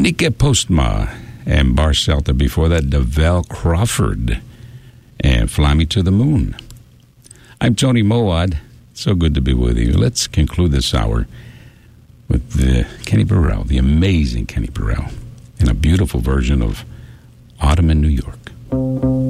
Nike Postma and Bar Celta. Before that, DeVell Crawford and Fly Me to the Moon. I'm Tony Moad. So good to be with you. Let's conclude this hour with Kenny Burrell, the amazing Kenny Burrell, in a beautiful version of Autumn in New York.